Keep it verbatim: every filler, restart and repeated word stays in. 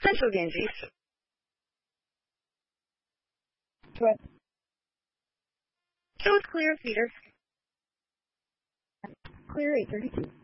Central gains east. Twist. Show it's clear, feeder. Clear eight thirty-two.